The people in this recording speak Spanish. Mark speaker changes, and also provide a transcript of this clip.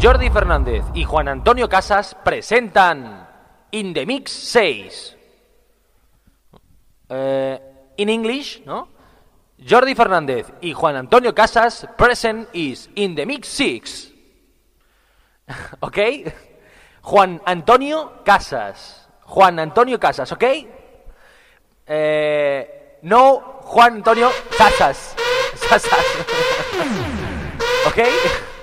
Speaker 1: Jordi Fernández y Juan Antonio Casas presentan In the Mix 6. In English, ¿no? Jordi Fernández y Juan Antonio Casas present is In the Mix 6. ¿Ok? Juan Antonio Casas, ¿ok? No, Juan Antonio Casas. ¿Ok?